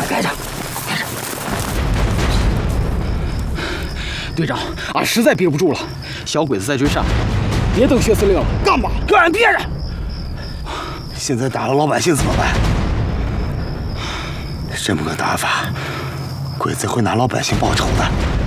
开着。队长，俺实在憋不住了，小鬼子在追杀，别等薛司令了，干吧，给俺憋着。 现在打了老百姓怎么办？这么个打法，鬼子会拿老百姓报仇的。